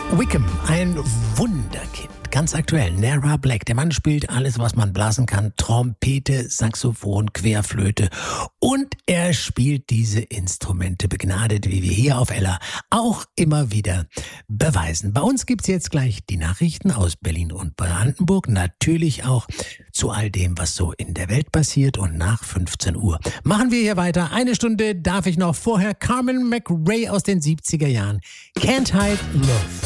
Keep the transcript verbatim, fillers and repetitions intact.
Wickham, ein Wunderkind. Ganz aktuell, Nara Black. Der Mann spielt alles, was man blasen kann. Trompete, Saxophon, Querflöte. Und er spielt diese Instrumente begnadet, wie wir hier auf Ella auch immer wieder beweisen. Bei uns gibt's jetzt gleich die Nachrichten aus Berlin und Brandenburg. Natürlich auch zu all dem, was so in der Welt passiert. Und nach fünfzehn Uhr machen wir hier weiter. Eine Stunde darf ich noch vorher Carmen McRae aus den siebziger Jahren. Can't Hide Love.